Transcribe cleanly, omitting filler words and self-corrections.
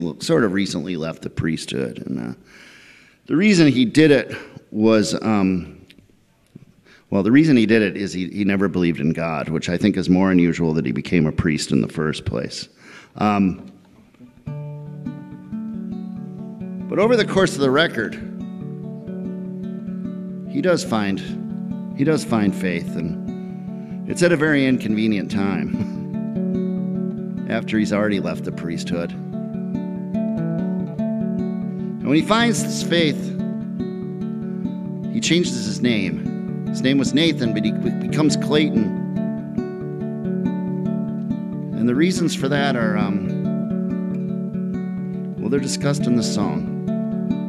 sort of recently left the priesthood. And the reason he did it was, the reason he did it is he never believed in God, which I think is more unusual that he became a priest in the first place. But over the course of the record, he does find faith, and it's at a very inconvenient time after he's already left the priesthood. And when he finds this faith, he changes his name. His name was Nathan, but he becomes Clayton. And the reasons for that are, they're discussed in this song.